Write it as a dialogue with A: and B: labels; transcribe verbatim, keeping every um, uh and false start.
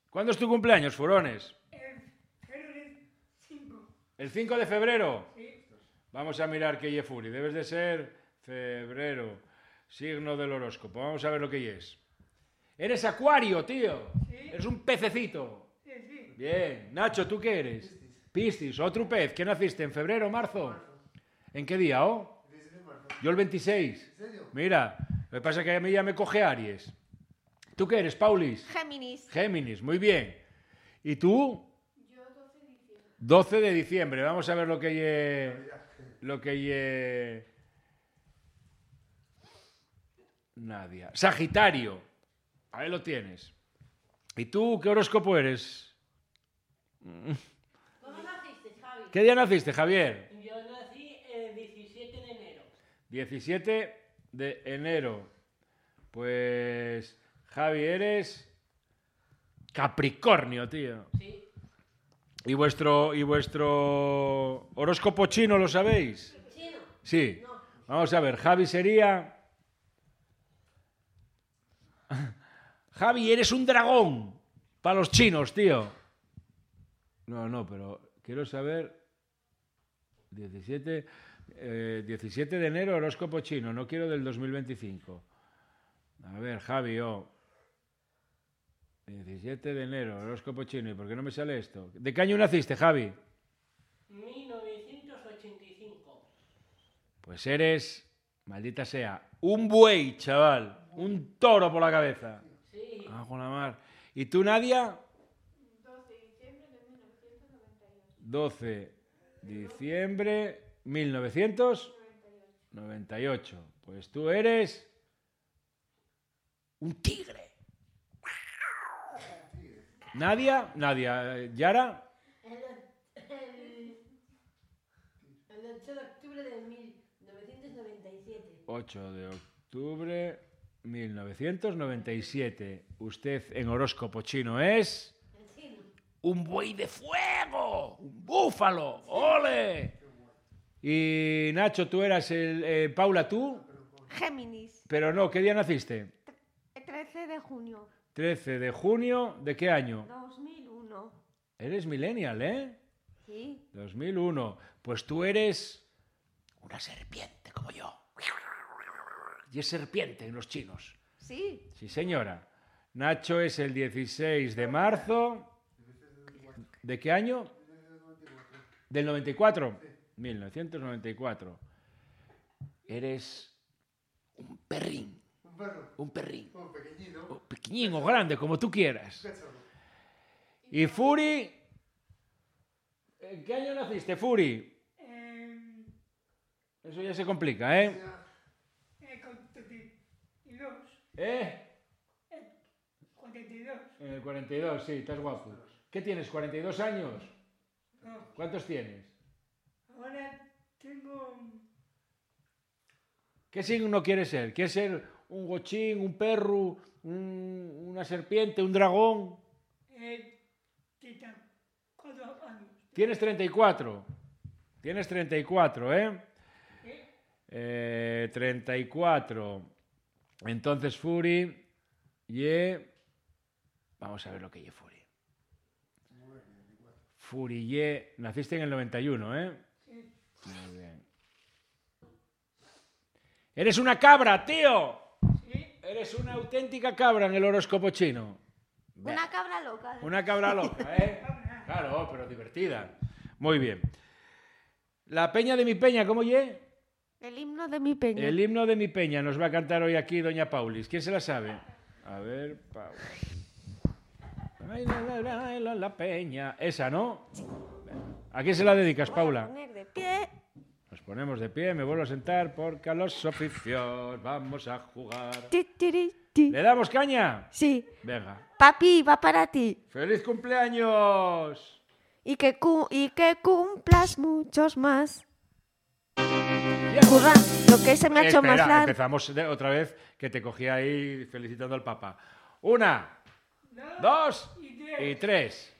A: ¿Cuándo es tu cumpleaños, furones?
B: El cinco.
A: ¿El cinco de febrero?
B: Sí.
A: Vamos a mirar qué ye Furi. Debes de ser febrero. Signo del horóscopo. Vamos a ver lo que es. Eres acuario, tío.
B: Sí.
A: Eres un pececito.
B: Sí, sí.
A: Bien. Nacho, ¿tú qué eres? Piscis. Otro pez. ¿Qué naciste? ¿En febrero o marzo? ¿En qué día, oh? Yo el veintiséis.
C: ¿En serio?
A: Mira, lo que pasa es que a mí ya me coge Aries. ¿Tú qué eres, Paulis?
D: Géminis.
A: Géminis, muy bien. ¿Y tú?
D: Yo doce de diciembre.
A: doce de diciembre. Vamos a ver lo que ye... Lo que ye... Nadia. Sagitario. Ahí lo tienes. ¿Y tú qué horóscopo eres?
E: ¿Cómo naciste, Javi?
A: ¿Qué día naciste, Javier?
E: Yo nací el diecisiete de enero.
A: diecisiete de enero. Pues... Javi, eres... Capricornio, tío.
E: Sí.
A: ¿Y vuestro, y vuestro horóscopo chino lo sabéis?
E: ¿Chino?
A: Sí.
E: No.
A: Vamos a ver, Javi sería... Javi, eres un dragón para los chinos, tío. No, no, pero quiero saber... diecisiete, eh, diecisiete de enero, horóscopo chino. No quiero del dos mil veinticinco. A ver, Javi, oh. diecisiete de enero, horóscopo chino. ¿Y por qué no me sale esto? ¿De qué año naciste, Javi?
E: mil novecientos ochenta y cinco.
A: Pues eres, maldita sea, un buey, chaval. Un toro por la cabeza.
E: Sí.
A: Ah, con la mar. ¿Y tú, Nadia?
D: doce de diciembre de mil novecientos noventa y ocho.
A: doce de diciembre mil novecientos noventa y ocho. Pues tú eres un tigre. Nadia, Nadia, eh, Yara,
E: El, el, el ocho de octubre de mil novecientos noventa y siete.
A: ocho de octubre mil novecientos noventa y siete. Usted en horóscopo chino es
E: El chino.
A: un buey de fuego, un búfalo, ¡ole! Y Nacho, tú eras el... eh, Paula, tú,
D: Géminis.
A: pero no, ¿qué día naciste?
D: trece de junio.
A: trece de junio, ¿de qué año?
D: dos mil uno.
A: Eres millennial, ¿eh?
D: Sí.
A: dos mil uno. Pues tú eres una serpiente como yo. Y es serpiente en los chinos.
D: Sí.
A: Sí, señora. Nacho es el dieciséis de marzo. ¿De qué año? ¿Del noventa y cuatro? mil novecientos noventa y cuatro. Eres un perrín.
C: Un perro.
A: Un perrín.
C: Un pequeñito.
A: O pequeñín o grande, como tú quieras.
C: Cachorro.
A: Y Furi... ¿En qué año naciste, Furi?
B: Eh,
A: Eso ya se complica, ¿eh?
B: eh, cuarenta y dos.
A: ¿Eh?
B: cuarenta y dos.
A: En el cuarenta y dos, sí, estás guapo. ¿Qué tienes, cuarenta y dos años?
B: No.
A: ¿Cuántos tienes?
B: Ahora tengo
A: ¿Qué signo quieres ser? ¿Quieres ser un gochín, un perro, un- una serpiente, un dragón?
B: eh, treinta y cuatro años.
A: Tienes treinta y cuatro. Tienes treinta y cuatro, ¿eh?
B: ¿Eh?
A: Eh, treinta y cuatro. Entonces, Furi, ye... Vamos a ver lo que ye Furi. Furi, ye... Naciste en el noventa y uno, ¿eh?
B: Sí.
A: Muy bien. ¡Eres una cabra, tío!
B: Sí.
A: Eres una auténtica cabra en el horóscopo chino.
D: Una cabra loca.
A: Una cabra loca, ¿eh? Claro, pero divertida. Muy bien. La peña de mi peña, ¿cómo ye?
D: El himno de mi peña.
A: El himno de mi peña nos va a cantar hoy aquí doña Paulis. ¿Quién se la sabe? A ver, Paula. Ay, la, la, la, la, la peña. Esa, ¿no? ¿A quién se la dedicas,
D: Voy a
A: Paula?
D: poner de pie.
A: Nos ponemos de pie, me vuelvo a sentar porque a los oficios vamos a jugar.
D: Ti, tiri, ti.
A: ¿Le damos caña?
D: Sí.
A: Venga.
D: Papi, va para ti.
A: ¡Feliz cumpleaños!
D: Y que, cu- y que cumplas muchos más.
A: Bien.
D: Curra, lo que se me ha hecho
A: Espera,
D: más largo.
A: empezamos de- otra vez, que te cogí ahí felicitando al Papa. Una, dos
B: Y tres.
A: y tres.